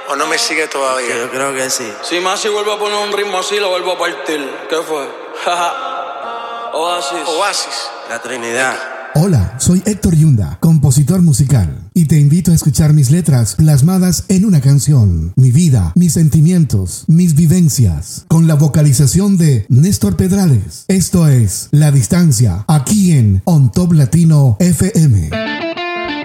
¿O no me sigue todavía? Yo creo que sí. Si Masi vuelve a poner un ritmo así, lo vuelvo a partir. ¿Qué fue? Oasis. La Trinidad. Hola, soy Héctor Yunda, compositor musical, y te invito a escuchar mis letras plasmadas en una canción, mi vida, mis sentimientos, mis vivencias, con la vocalización de Néstor Pedrales. Esto es La Distancia, aquí en On Top Latino FM.